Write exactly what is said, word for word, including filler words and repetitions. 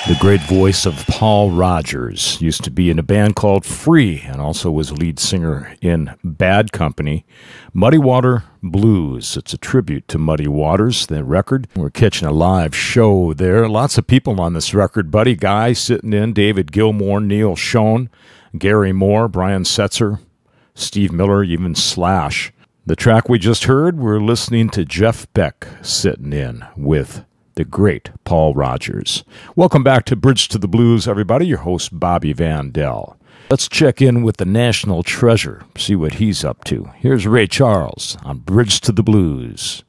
The great voice of Paul Rodgers used to be in a band called Free and also was lead singer in Bad Company. Muddy Water Blues. It's a tribute to Muddy Waters, the record. We're catching a live show there. Lots of people on this record. Buddy Guy sitting in, David Gilmour, Neil Schon, Gary Moore, Brian Setzer, Steve Miller, even Slash. The track we just heard, we're listening to Jeff Beck sitting in with the great Paul Rodgers. Welcome back to Bridge to the Blues, everybody. Your host, Bobby Vandell. Let's check in with the National Treasure, see what he's up to. Here's Ray Charles on Bridge to the Blues.